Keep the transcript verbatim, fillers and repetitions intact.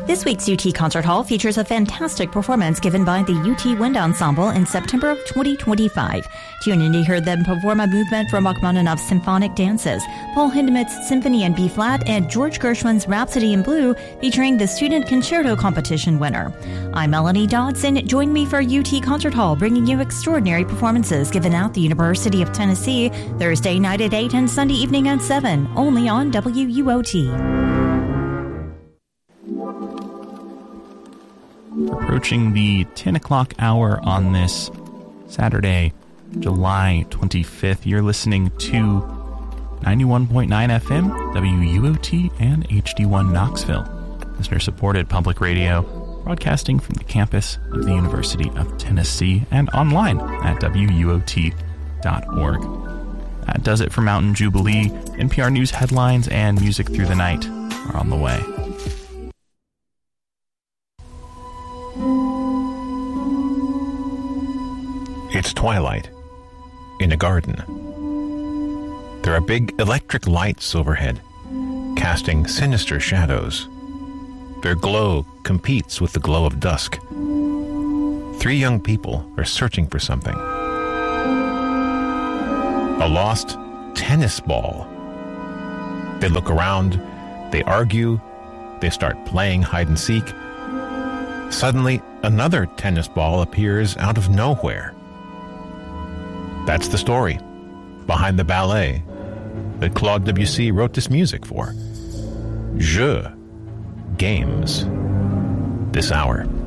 This week's U T Concert Hall features a fantastic performance given by the U T Wind Ensemble in September of twenty twenty-five. Tune in to hear them perform a movement from Rachmaninoff's symphonic dances, Paul Hindemith's Symphony in B-flat, and George Gershwin's Rhapsody in Blue, featuring the Student Concerto Competition winner. I'm Melanie Dodson. Join me for U T Concert Hall, bringing you extraordinary performances given at the University of Tennessee, Thursday night at eight and Sunday evening at seven, only on W U O T. Approaching the ten o'clock hour on this Saturday, July twenty-fifth. You're listening to ninety-one point nine F M, W U O T, and H D one Knoxville. Listener-supported public radio, broadcasting from the campus of the University of Tennessee and online at W U O T dot org. That does it for Mountain Jubilee. N P R News headlines and music through the night are on the way. It's twilight in a garden. There are big electric lights overhead, casting sinister shadows. Their glow competes with the glow of dusk. Three young people are searching for something. A lost tennis ball. They look around, they argue, they start playing hide and seek. Suddenly, another tennis ball appears out of nowhere. That's the story behind the ballet that Claude Debussy wrote this music for. Jeux, games, this hour.